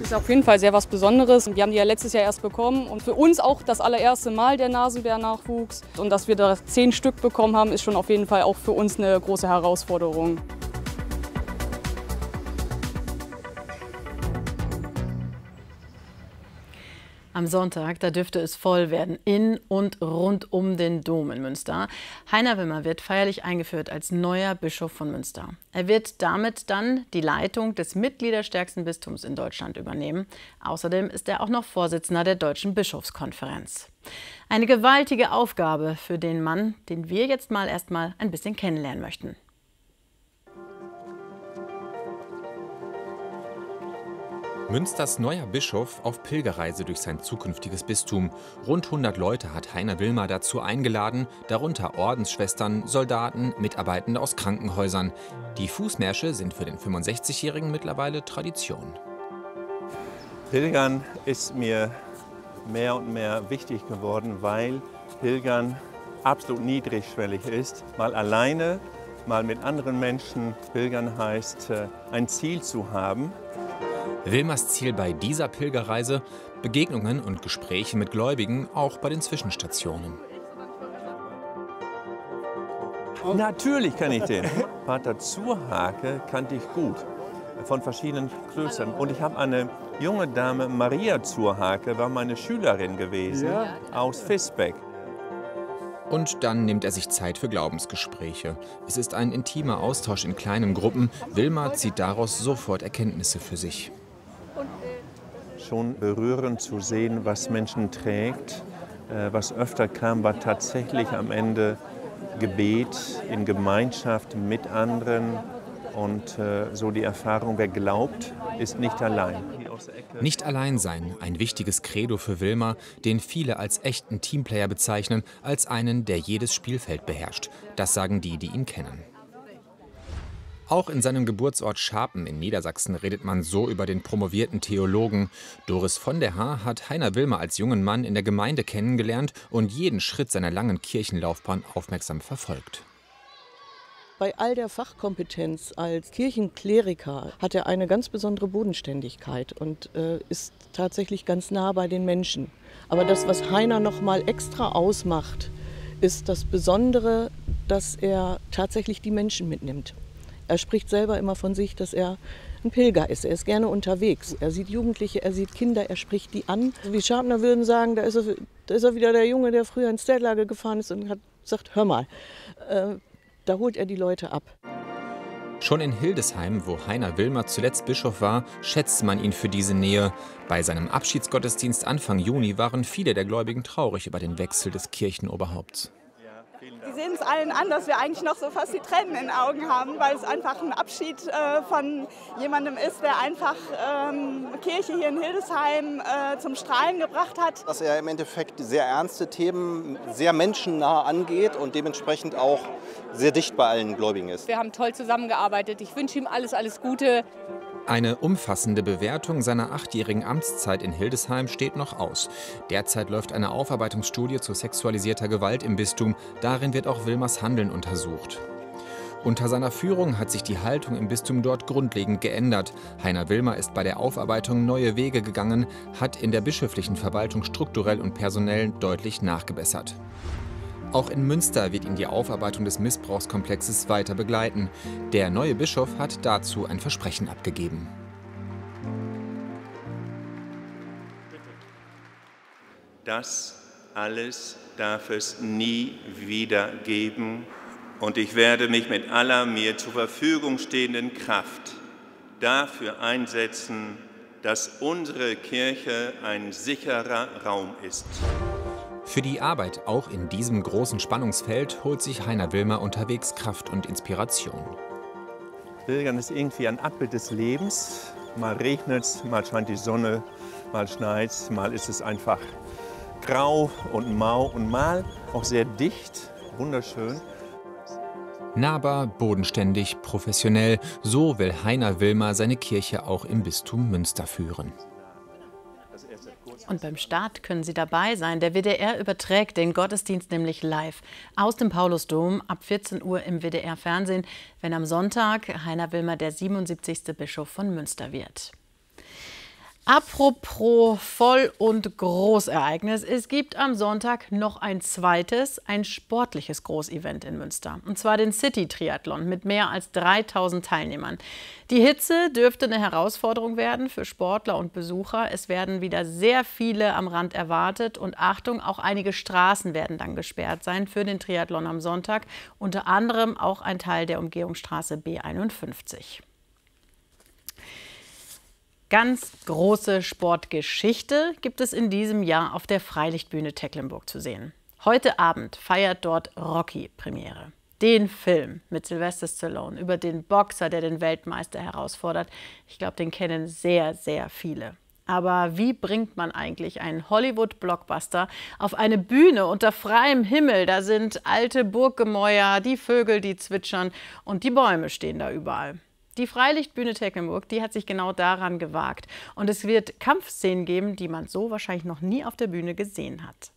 ist auf jeden Fall sehr was Besonderes. Wir haben die ja letztes Jahr erst bekommen und für uns auch das allererste Mal der Nasenbär-Nachwuchs. Und dass wir da 10 Stück bekommen haben, ist schon auf jeden Fall auch für uns eine große Herausforderung. Am Sonntag, da dürfte es voll werden, in und rund um den Dom in Münster. Heiner Wilmer wird feierlich eingeführt als neuer Bischof von Münster. Er wird damit dann die Leitung des mitgliederstärksten Bistums in Deutschland übernehmen. Außerdem ist er auch noch Vorsitzender der Deutschen Bischofskonferenz. Eine gewaltige Aufgabe für den Mann, den wir jetzt erstmal ein bisschen kennenlernen möchten. Münsters neuer Bischof auf Pilgerreise durch sein zukünftiges Bistum. Rund 100 Leute hat Heiner Wilmer dazu eingeladen, darunter Ordensschwestern, Soldaten, Mitarbeitende aus Krankenhäusern. Die Fußmärsche sind für den 65-Jährigen mittlerweile Tradition. Pilgern ist mir mehr und mehr wichtig geworden, weil Pilgern absolut niedrigschwellig ist. Mal alleine, mal mit anderen Menschen. Pilgern heißt, ein Ziel zu haben. Wilmers Ziel bei dieser Pilgerreise: Begegnungen und Gespräche mit Gläubigen, auch bei den Zwischenstationen. Natürlich kann ich den. Pater Zurhake kannte ich gut, von verschiedenen Klöstern. Und ich habe eine junge Dame, Maria Zurhake, war meine Schülerin gewesen, aus Visbeck. Und dann nimmt er sich Zeit für Glaubensgespräche. Es ist ein intimer Austausch in kleinen Gruppen. Wilmer zieht daraus sofort Erkenntnisse für sich. Schon berührend zu sehen, was Menschen trägt. Was öfter kam, war tatsächlich am Ende Gebet in Gemeinschaft mit anderen. Und so die Erfahrung, wer glaubt, ist nicht allein. Nicht allein sein, ein wichtiges Credo für Wilmer, den viele als echten Teamplayer bezeichnen, als einen, der jedes Spielfeld beherrscht. Das sagen die, die ihn kennen. Auch in seinem Geburtsort Scharpen in Niedersachsen redet man so über den promovierten Theologen. Doris von der Haar hat Heiner Wilmer als jungen Mann in der Gemeinde kennengelernt und jeden Schritt seiner langen Kirchenlaufbahn aufmerksam verfolgt. Bei all der Fachkompetenz als Kirchenkleriker hat er eine ganz besondere Bodenständigkeit und ist tatsächlich ganz nah bei den Menschen. Aber das, was Heiner noch mal extra ausmacht, ist das Besondere, dass er tatsächlich die Menschen mitnimmt. Er spricht selber immer von sich, dass er ein Pilger ist. Er ist gerne unterwegs. Er sieht Jugendliche, er sieht Kinder, er spricht die an. Wie Scharpner würden sagen, da ist er wieder der Junge, der früher ins Stelllager gefahren ist und hat gesagt, hör mal, da holt er die Leute ab. Schon in Hildesheim, wo Heiner Wilmer zuletzt Bischof war, schätzt man ihn für diese Nähe. Bei seinem Abschiedsgottesdienst Anfang Juni waren viele der Gläubigen traurig über den Wechsel des Kirchenoberhaupts. Sie sehen es allen an, dass wir eigentlich noch so fast die Tränen in den Augen haben, weil es einfach ein Abschied von jemandem ist, der einfach Kirche hier in Hildesheim zum Strahlen gebracht hat. Dass er im Endeffekt sehr ernste Themen sehr menschennah angeht und dementsprechend auch sehr dicht bei allen Gläubigen ist. Wir haben toll zusammengearbeitet. Ich wünsche ihm alles Gute. Eine umfassende Bewertung seiner 8-jährigen Amtszeit in Hildesheim steht noch aus. Derzeit läuft eine Aufarbeitungsstudie zu sexualisierter Gewalt im Bistum. Darin wird auch Wilmers Handeln untersucht. Unter seiner Führung hat sich die Haltung im Bistum dort grundlegend geändert. Heiner Wilmer ist bei der Aufarbeitung neue Wege gegangen, hat in der bischöflichen Verwaltung strukturell und personell deutlich nachgebessert. Auch in Münster wird ihn die Aufarbeitung des Missbrauchskomplexes weiter begleiten. Der neue Bischof hat dazu ein Versprechen abgegeben. Das alles darf es nie wieder geben. Und ich werde mich mit aller mir zur Verfügung stehenden Kraft dafür einsetzen, dass unsere Kirche ein sicherer Raum ist. Für die Arbeit auch in diesem großen Spannungsfeld holt sich Heiner Wilmer unterwegs Kraft und Inspiration. Pilgern ist irgendwie ein Abbild des Lebens. Mal regnet es, mal scheint die Sonne, mal schneit es, mal ist es einfach grau und mau und mal auch sehr dicht, wunderschön. Nahbar, bodenständig, professionell, so will Heiner Wilmer seine Kirche auch im Bistum Münster führen. Und beim Start können Sie dabei sein. Der WDR überträgt den Gottesdienst nämlich live aus dem Paulusdom ab 14 Uhr im WDR-Fernsehen, wenn am Sonntag Heiner Wilmer der 77. Bischof von Münster wird. Apropos Voll- und Großereignis. Es gibt am Sonntag noch ein zweites, ein sportliches Großevent in Münster. Und zwar den City-Triathlon mit mehr als 3000 Teilnehmern. Die Hitze dürfte eine Herausforderung werden für Sportler und Besucher. Es werden wieder sehr viele am Rand erwartet. Und Achtung, auch einige Straßen werden dann gesperrt sein für den Triathlon am Sonntag. Unter anderem auch ein Teil der Umgehungsstraße B51. Ganz große Sportgeschichte gibt es in diesem Jahr auf der Freilichtbühne Tecklenburg zu sehen. Heute Abend feiert dort Rocky Premiere. Den Film mit Sylvester Stallone über den Boxer, der den Weltmeister herausfordert. Ich glaube, den kennen sehr, sehr viele. Aber wie bringt man eigentlich einen Hollywood-Blockbuster auf eine Bühne unter freiem Himmel? Da sind alte Burggemäuer, die Vögel, die zwitschern und die Bäume stehen da überall. Die Freilichtbühne Tecklenburg, die hat sich genau daran gewagt. Und es wird Kampfszenen geben, die man so wahrscheinlich noch nie auf der Bühne gesehen hat.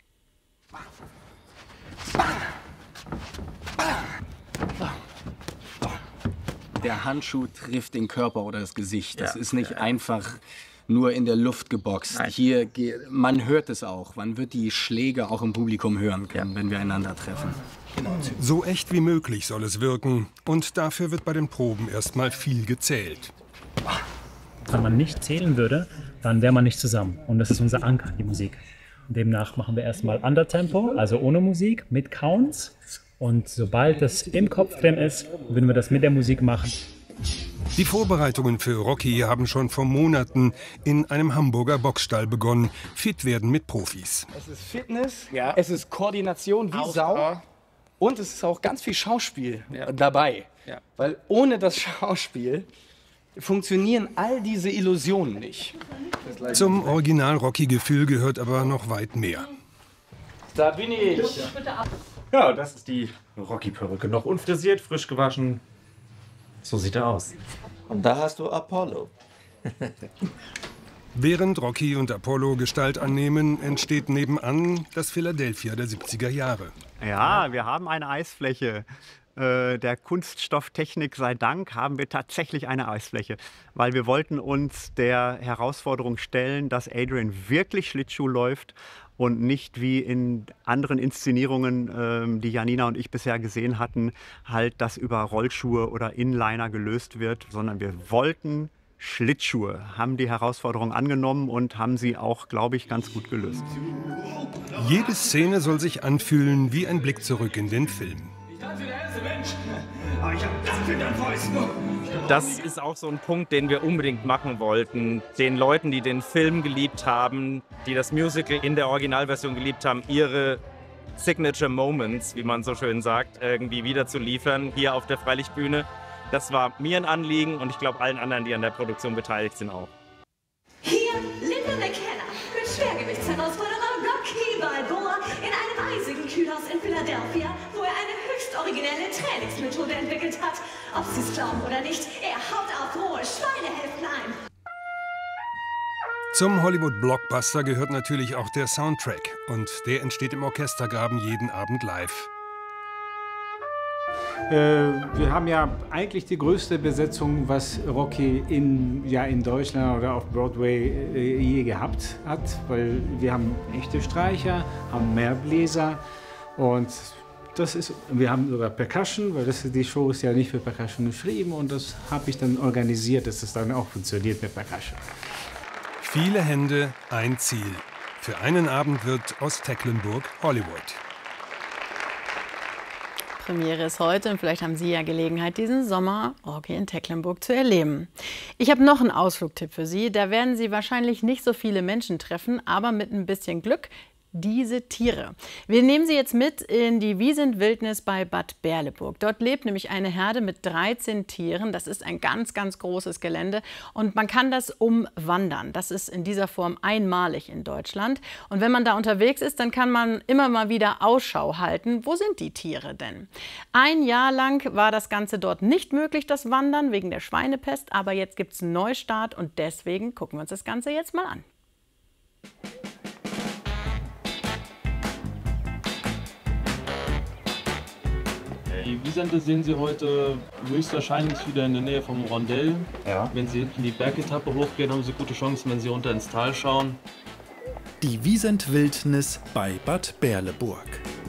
Der Handschuh trifft den Körper oder das Gesicht. Das ist nicht einfach nur in der Luft geboxt. Nein. Hier, man hört es auch. Man wird die Schläge auch im Publikum hören können, wenn wir einander treffen. Genau. So echt wie möglich soll es wirken. Und dafür wird bei den Proben erstmal viel gezählt. Wenn man nicht zählen würde, dann wäre man nicht zusammen. Und das ist unser Anker, die Musik. Und demnach machen wir erstmal Undertempo, also ohne Musik, mit Counts. Und sobald das im Kopf drin ist, würden wir das mit der Musik machen. Die Vorbereitungen für Rocky haben schon vor Monaten in einem Hamburger Boxstall begonnen. Fit werden mit Profis. Es ist Fitness, es ist Koordination wie Sau und es ist auch ganz viel Schauspiel dabei. Ja. Weil ohne das Schauspiel funktionieren all diese Illusionen nicht. Zum Original-Rocky-Gefühl gehört aber noch weit mehr. Da bin ich. Ja, das ist die Rocky-Perücke. Noch unfrisiert, frisch gewaschen. So sieht er aus. Und da hast du Apollo. Während Rocky und Apollo Gestalt annehmen, entsteht nebenan das Philadelphia der 70er Jahre. Ja, wir haben eine Eisfläche. Der Kunststofftechnik sei Dank haben wir tatsächlich eine Eisfläche, weil wir wollten uns der Herausforderung stellen, dass Adrian wirklich Schlittschuh läuft und nicht wie in anderen Inszenierungen, die Janina und ich bisher gesehen hatten, halt das über Rollschuhe oder Inliner gelöst wird, sondern wir wollten Schlittschuhe, haben die Herausforderung angenommen und haben sie auch, glaube ich, ganz gut gelöst. Jede Szene soll sich anfühlen wie ein Blick zurück in den Film. Das ist auch so ein Punkt, den wir unbedingt machen wollten. Den Leuten, die den Film geliebt haben, die das Musical in der Originalversion geliebt haben, ihre Signature Moments, wie man so schön sagt, irgendwie wieder zu liefern hier auf der Freilichtbühne. Das war mir ein Anliegen und ich glaube allen anderen, die an der Produktion beteiligt sind, auch. Hier Linda McKenna mit Schwergewichtsherausforderer Rocky Balboa in einem eisigen Kühlhaus in Philadelphia, wo er eine höchst originelle Trainingsmethode entwickelt hat. Ob Sie es glauben oder nicht, er haut auf rohe Schweinehälften ein. Zum Hollywood-Blockbuster gehört natürlich auch der Soundtrack. Und der entsteht im Orchestergraben jeden Abend live. Wir haben ja eigentlich die größte Besetzung, was Rocky in Deutschland oder auf Broadway je gehabt hat, weil wir haben echte Streicher, haben mehr Bläser und wir haben sogar Percussion, weil die Show ist ja nicht für Percussion geschrieben und das habe ich dann organisiert, dass es dann auch funktioniert mit Percussion. Viele Hände, ein Ziel. Für einen Abend wird aus Tecklenburg Hollywood. Premiere ist heute und vielleicht haben Sie ja Gelegenheit, diesen Sommer Rocky in Tecklenburg zu erleben. Ich habe noch einen Ausflugtipp für Sie. Da werden Sie wahrscheinlich nicht so viele Menschen treffen, aber mit ein bisschen Glück diese Tiere. Wir nehmen Sie jetzt mit in die Wiesent-Wildnis bei Bad Berleburg. Dort lebt nämlich eine Herde mit 13 Tieren. Das ist ein ganz, ganz großes Gelände und man kann das umwandern. Das ist in dieser Form einmalig in Deutschland. Und wenn man da unterwegs ist, dann kann man immer mal wieder Ausschau halten. Wo sind die Tiere denn? Ein Jahr lang war das Ganze dort nicht möglich, das Wandern, wegen der Schweinepest. Aber jetzt gibt es einen Neustart und deswegen gucken wir uns das Ganze jetzt mal an. Die Wiesente sehen Sie heute höchstwahrscheinlich wieder in der Nähe vom Rondell. Ja. Wenn Sie hinten die Bergetappe hochgehen, haben Sie gute Chancen, wenn Sie runter ins Tal schauen. Die Wiesent-Wildnis bei Bad Berleburg.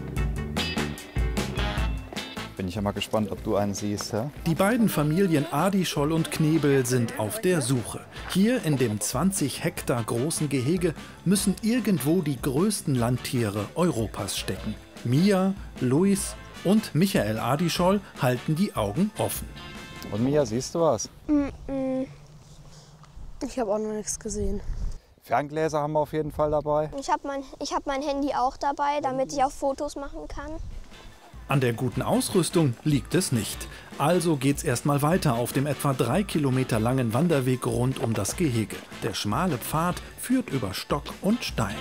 Bin ich ja mal gespannt, ob du einen siehst. Ja? Die beiden Familien Adischoll und Knebel sind auf der Suche. Hier in dem 20 Hektar großen Gehege müssen irgendwo die größten Landtiere Europas stecken. Mia, Luis und Michael Adischoll halten die Augen offen. Und Mia, siehst du was? Ich habe auch noch nichts gesehen. Ferngläser haben wir auf jeden Fall dabei. Ich habe mein Handy auch dabei, damit ich auch Fotos machen kann. An der guten Ausrüstung liegt es nicht. Also geht's erstmal weiter auf dem etwa 3 Kilometer langen Wanderweg rund um das Gehege. Der schmale Pfad führt über Stock und Stein.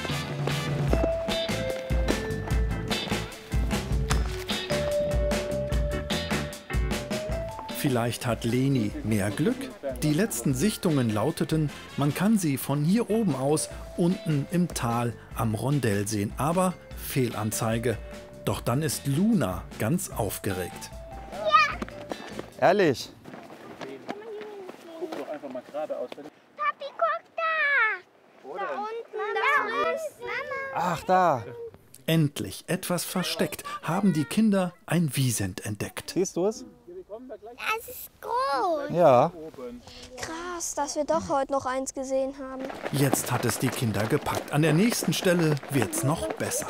Vielleicht hat Leni mehr Glück? Die letzten Sichtungen lauteten, man kann sie von hier oben aus unten im Tal am Rondell sehen. Aber Fehlanzeige. Doch dann ist Luna ganz aufgeregt. Ja. Ehrlich? Guck doch einfach mal geradeaus. Papi, guck da! Da unten, da ist Mama. Ach, da. Endlich, etwas versteckt, haben die Kinder ein Wiesent entdeckt. Siehst du es? Das ist groß. Ja. Krass, dass wir doch heute noch eins gesehen haben. Jetzt hat es die Kinder gepackt. An der nächsten Stelle wird's noch besser.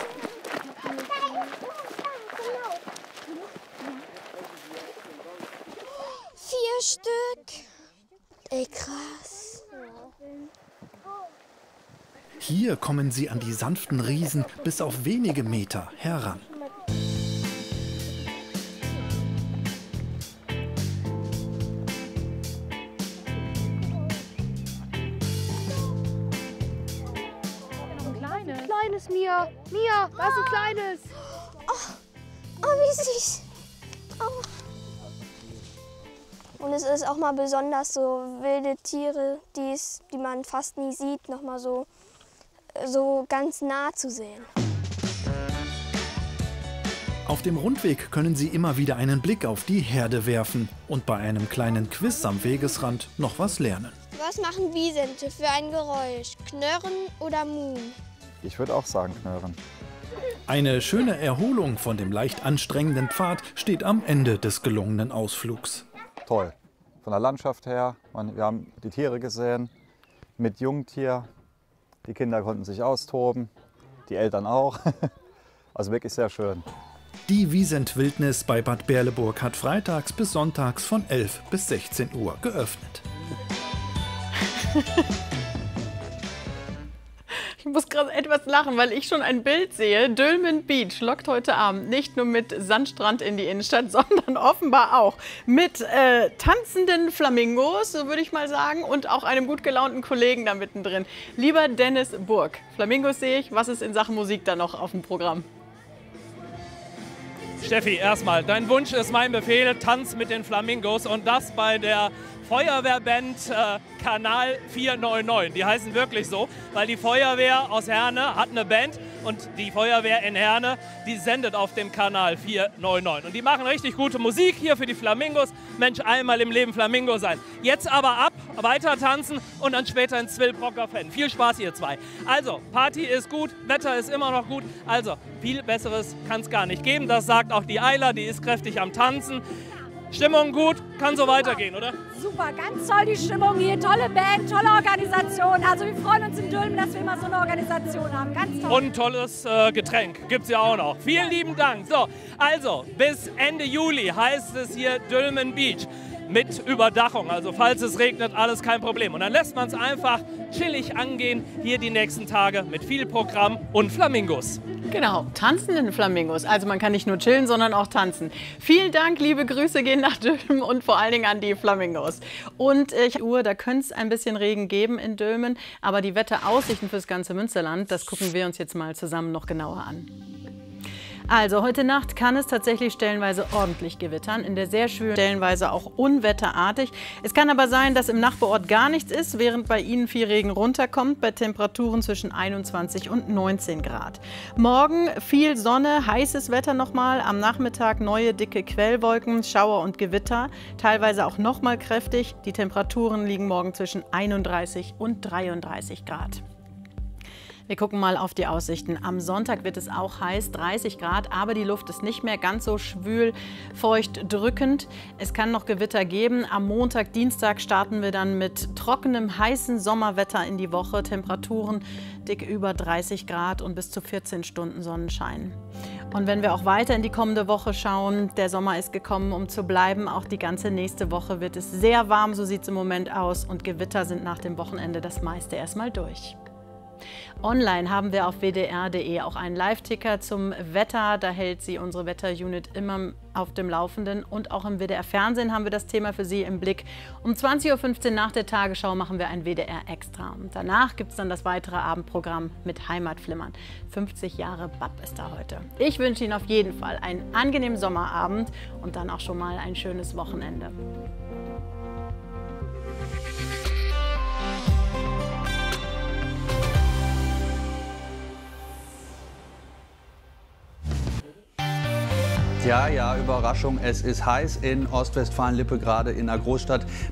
4 Stück. Ey, krass. Hier kommen sie an die sanften Riesen bis auf wenige Meter heran. Kleines, Mia. Mia, da ist ein kleines. Oh, wie süß. Oh. Und es ist auch mal besonders so wilde Tiere, die man fast nie sieht, noch mal so ganz nah zu sehen. Auf dem Rundweg können Sie immer wieder einen Blick auf die Herde werfen und bei einem kleinen Quiz am Wegesrand noch was lernen. Was machen Wiesente für ein Geräusch? Knurren oder Muhen? Ich würde auch sagen Knurren. Eine schöne Erholung von dem leicht anstrengenden Pfad steht am Ende des gelungenen Ausflugs. Toll. Von der Landschaft her, wir haben die Tiere gesehen, mit Jungtier. Die Kinder konnten sich austoben, die Eltern auch. Also wirklich sehr schön. Die Wiesent-Wildnis bei Bad Berleburg hat freitags bis sonntags von 11 bis 16 Uhr geöffnet. Ich muss gerade etwas lachen, weil ich schon ein Bild sehe. Dülmen Beach lockt heute Abend nicht nur mit Sandstrand in die Innenstadt, sondern offenbar auch mit tanzenden Flamingos, so würde ich mal sagen, und auch einem gut gelaunten Kollegen da mittendrin. Lieber Dennis Burg, Flamingos sehe ich. Was ist in Sachen Musik da noch auf dem Programm? Steffi, erstmal, dein Wunsch ist mein Befehl, Tanz mit den Flamingos und das bei der Feuerwehrband Kanal 499. Die heißen wirklich so, weil die Feuerwehr aus Herne hat eine Band und die Feuerwehr in Herne, die sendet auf dem Kanal 499. Und die machen richtig gute Musik hier für die Flamingos. Mensch, einmal im Leben Flamingo sein. Jetzt aber ab, weiter tanzen und dann später ins Zwillbrocker Fan. Viel Spaß, ihr zwei. Also, Party ist gut, Wetter ist immer noch gut. Also, viel Besseres kann es gar nicht geben. Das sagt auch die Eila, die ist kräftig am Tanzen. Stimmung gut, kann so weitergehen, oder? Super, ganz toll die Stimmung hier, tolle Band, tolle Organisation. Also wir freuen uns in Dülmen, dass wir immer so eine Organisation haben, ganz toll. Und ein tolles Getränk gibt es ja auch noch. Vielen lieben Dank. So, also bis Ende Juli heißt es hier Dülmen Beach. Mit Überdachung, also falls es regnet, alles kein Problem. Und dann lässt man es einfach chillig angehen, hier die nächsten Tage mit viel Programm und Flamingos. Genau, tanzenden Flamingos. Also man kann nicht nur chillen, sondern auch tanzen. Vielen Dank, liebe Grüße gehen nach Dülmen und vor allen Dingen an die Flamingos. Und da könnte es ein bisschen Regen geben in Dülmen, aber die Wetteraussichten fürs ganze Münsterland, das gucken wir uns jetzt mal zusammen noch genauer an. Also heute Nacht kann es tatsächlich stellenweise ordentlich gewittern, in der sehr schwülen stellenweise auch unwetterartig. Es kann aber sein, dass im Nachbarort gar nichts ist, während bei Ihnen viel Regen runterkommt, bei Temperaturen zwischen 21 und 19 Grad. Morgen viel Sonne, heißes Wetter nochmal, am Nachmittag neue dicke Quellwolken, Schauer und Gewitter, teilweise auch nochmal kräftig. Die Temperaturen liegen morgen zwischen 31 und 33 Grad. Wir gucken mal auf die Aussichten. Am Sonntag wird es auch heiß, 30 Grad, aber die Luft ist nicht mehr ganz so schwül, feucht, drückend. Es kann noch Gewitter geben. Am Montag, Dienstag starten wir dann mit trockenem, heißen Sommerwetter in die Woche. Temperaturen dick über 30 Grad und bis zu 14 Stunden Sonnenschein. Und wenn wir auch weiter in die kommende Woche schauen, der Sommer ist gekommen, um zu bleiben. Auch die ganze nächste Woche wird es sehr warm, so sieht es im Moment aus. Und Gewitter sind nach dem Wochenende das meiste erstmal durch. Online haben wir auf wdr.de auch einen Live-Ticker zum Wetter. Da hält Sie unsere Wetter-Unit immer auf dem Laufenden. Und auch im WDR-Fernsehen haben wir das Thema für Sie im Blick. Um 20:15 Uhr nach der Tagesschau machen wir ein WDR-Extra. Und danach gibt es dann das weitere Abendprogramm mit Heimatflimmern. 50 Jahre BAP ist da heute. Ich wünsche Ihnen auf jeden Fall einen angenehmen Sommerabend und dann auch schon mal ein schönes Wochenende. Ja, Überraschung. Es ist heiß in Ostwestfalen-Lippe, gerade in der Großstadt.